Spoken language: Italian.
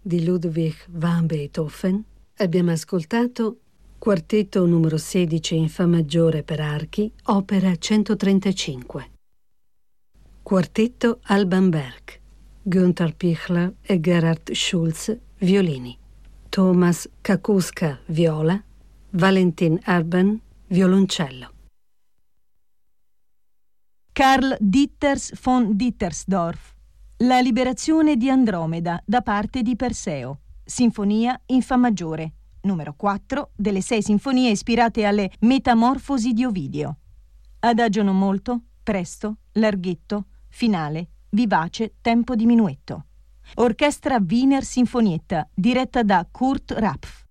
di Ludwig van Beethoven, abbiamo ascoltato Quartetto numero 16 in Fa maggiore per archi, opera 135. Quartetto Alban Berg, Günther Pichler e Gerhard Schulz, violini. Thomas Kakuska, viola. Valentin Erben, violoncello. Karl Ditters von Dittersdorf. La liberazione di Andromeda da parte di Perseo. Sinfonia in Fa maggiore, numero 4 delle 6 sinfonie ispirate alle Metamorfosi di Ovidio. Adagio non molto, presto, larghetto, finale, vivace, tempo diminuetto. Orchestra Wiener Sinfonietta, diretta da Kurt Rapf.